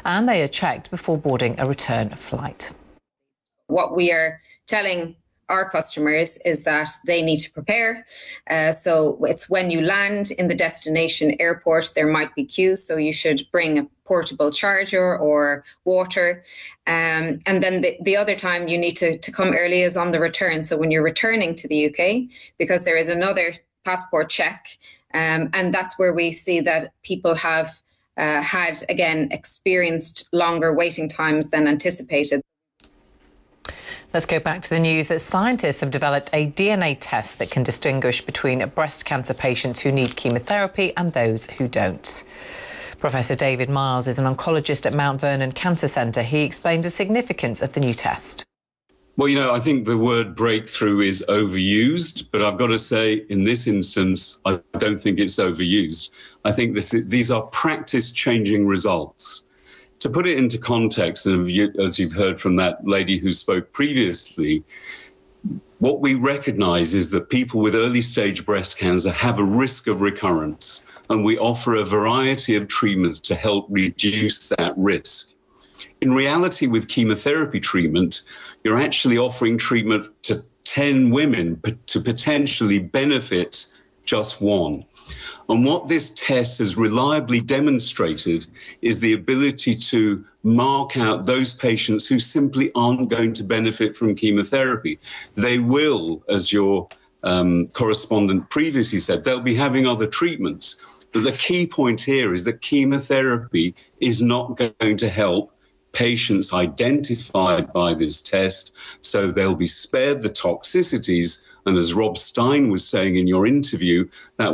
and they are checked before boarding a return flight. What we are telling our customers is that they need to prepare. So it's when you land in the destination airport, there might be queues. So you should bring a portable charger or water. And then the other time you need to come early is on the return. So when you're returning to the UK, because there is another passport check. And that's where we see that people have experienced longer waiting times than anticipated. Let's go back to the news that scientists have developed a DNA test that can distinguish between breast cancer patients who need chemotherapy and those who don't. Professor David Miles is an oncologist at Mount Vernon Cancer Centre. He explains the significance of the new test. Well, I think the word breakthrough is overused, but I've got to say, in this instance, I don't think it's overused. I think these are practice-changing results. To put it into context, and as you've heard from that lady who spoke previously, what we recognise is that people with early-stage breast cancer have a risk of recurrence, and we offer a variety of treatments to help reduce that risk. In reality, with chemotherapy treatment, you're actually offering treatment to 10 women to potentially benefit just one. And what this test has reliably demonstrated is the ability to mark out those patients who simply aren't going to benefit from chemotherapy. They will, as your correspondent previously said, they'll be having other treatments. But the key point here is that chemotherapy is not going to help patients identified by this test, so they'll be spared the toxicities. And as Rob Stein was saying in your interview, that